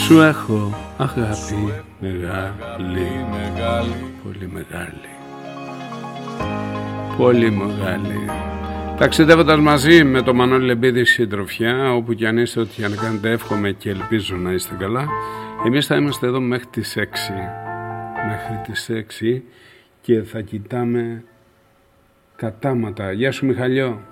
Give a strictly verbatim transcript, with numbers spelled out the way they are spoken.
Σου έχω αγάπη μεγάλη, πολύ μεγάλη, πολύ μεγάλη. Ταξιδεύοντας μαζί με το Μανώλη Λεμπίδη συντροφιά, όπου κι αν είστε, ό,τι αν κάνετε, εύχομαι και ελπίζω να είστε καλά. Εμείς θα είμαστε εδώ μέχρι τις έξι, μέχρι τις έξι και θα κοιτάμε κατάματα. Γεια σου Μιχαλιό.